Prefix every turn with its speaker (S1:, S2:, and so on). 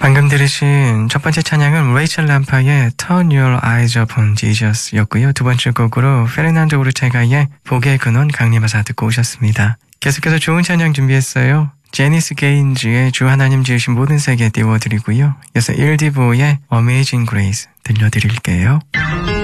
S1: 방금 들으신 첫 번째 찬양은 레이첼 람파의 Turn Your Eyes Upon Jesus 였고요. 두 번째 곡으로 페르난도 오르테가의 복의 근원 강림하사 듣고 오셨습니다. 계속해서 좋은 찬양 준비했어요. 제니스 게인즈의 주 하나님 지으신 모든 세계 띄워드리고요. 이어서 일디보의 Amazing Grace 들려드릴게요.